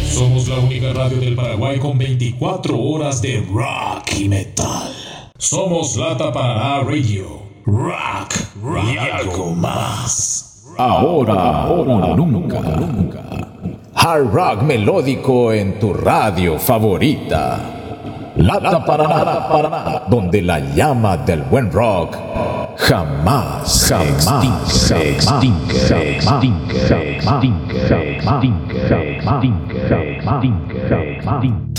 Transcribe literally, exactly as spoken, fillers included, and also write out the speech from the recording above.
Somos la única radio del Paraguay con veinticuatro horas de rock y metal. Somos Lata Paraná Radio. Rock, rock y algo más. Ahora, ahora, nunca, nunca. Hard rock melódico en tu radio favorita. Lata Paraná, Paraná, donde la llama del buen rock jamás, jamás se extingue, se extingue, se extingue, se extingue, se extingue, se extingue, se extingue.